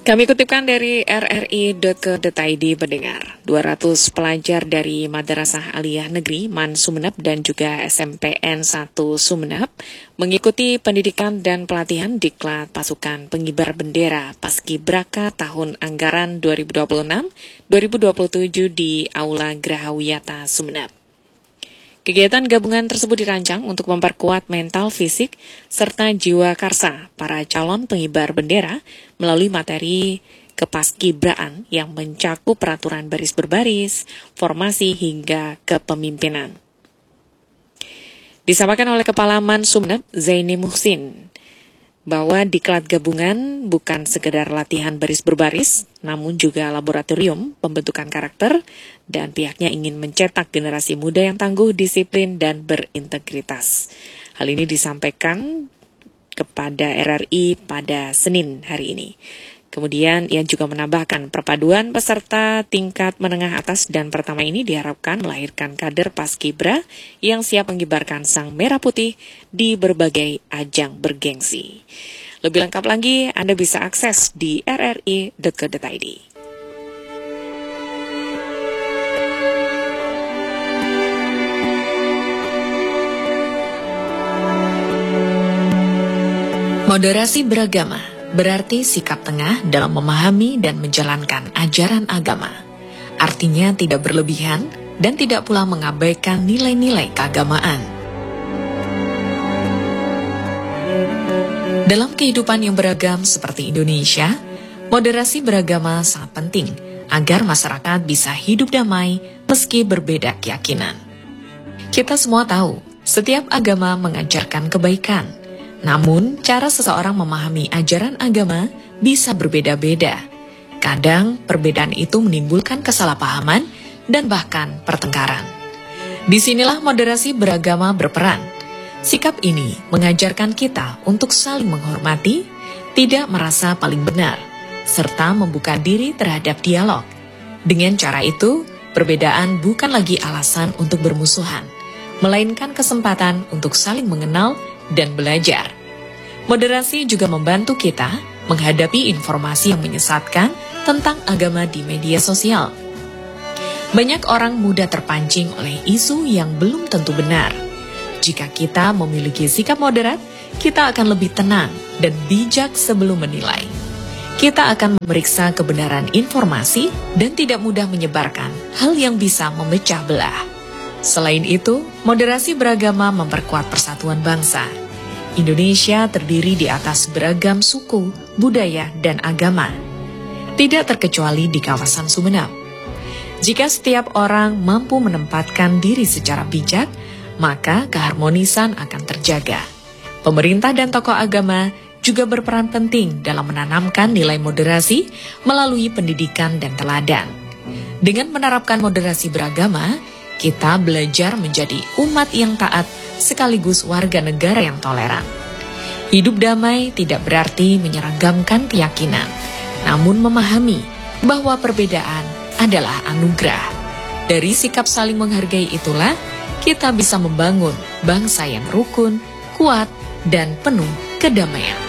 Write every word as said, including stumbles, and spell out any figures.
Kami kutipkan dari r r i titik co titik i d pendengar. dua ratus pelajar dari Madrasah Aliyah Negeri Man Sumeneb dan juga S M P N satu Sumeneb mengikuti pendidikan dan pelatihan Diklat Pasukan Pengibar Bendera Paskibraka tahun anggaran dua ribu dua puluh enam dua ribu dua puluh tujuh di Aula Graha Wiyata Sumeneb. Kegiatan gabungan tersebut dirancang untuk memperkuat mental, fisik, serta jiwa karsa para calon pengibar bendera melalui materi kepaskibraan yang mencakup peraturan baris berbaris, formasi hingga kepemimpinan. Disampaikan oleh Kepala Man Sumeneb, Zaini Muhsin, bahwa diklat gabungan bukan sekedar latihan baris berbaris, namun juga laboratorium pembentukan karakter, dan pihaknya ingin mencetak generasi muda yang tangguh, disiplin, dan berintegritas. Hal ini disampaikan kepada R R I pada Senin hari ini. Kemudian ia juga menambahkan perpaduan peserta tingkat menengah atas dan pertama ini diharapkan melahirkan kader Paskibra yang siap mengibarkan sang merah putih di berbagai ajang bergengsi. Lebih lengkap lagi Anda bisa akses di r r i titik co titik i d. Moderasi beragama berarti sikap tengah dalam memahami dan menjalankan ajaran agama. Artinya tidak berlebihan dan tidak pula mengabaikan nilai-nilai keagamaan. Dalam kehidupan yang beragam seperti Indonesia, moderasi beragama sangat penting agar masyarakat bisa hidup damai meski berbeda keyakinan. Kita semua tahu, setiap agama mengajarkan kebaikan. Namun, cara seseorang memahami ajaran agama bisa berbeda-beda. Kadang, perbedaan itu menimbulkan kesalahpahaman dan bahkan pertengkaran. Disinilah moderasi beragama berperan. Sikap ini mengajarkan kita untuk saling menghormati, tidak merasa paling benar, serta membuka diri terhadap dialog. Dengan cara itu, perbedaan bukan lagi alasan untuk bermusuhan, melainkan kesempatan untuk saling mengenal dan belajar. Moderasi juga membantu kita menghadapi informasi yang menyesatkan tentang agama di media sosial. Banyak orang mudah terpancing oleh isu yang belum tentu benar. Jika kita memiliki sikap moderat, kita akan lebih tenang dan bijak sebelum menilai. Kita akan memeriksa kebenaran informasi dan tidak mudah menyebarkan hal yang bisa memecah belah. Selain itu, moderasi beragama memperkuat persatuan bangsa. Indonesia terdiri di atas beragam suku, budaya, dan agama. Tidak terkecuali di kawasan Sumeneb. Jika setiap orang mampu menempatkan diri secara bijak, maka keharmonisan akan terjaga. Pemerintah dan tokoh agama juga berperan penting dalam menanamkan nilai moderasi melalui pendidikan dan teladan. Dengan menerapkan moderasi beragama, kita belajar menjadi umat yang taat sekaligus warga negara yang toleran. Hidup damai tidak berarti menyeragamkan keyakinan, namun memahami bahwa perbedaan adalah anugerah. Dari sikap saling menghargai itulah, kita bisa membangun bangsa yang rukun, kuat, dan penuh kedamaian.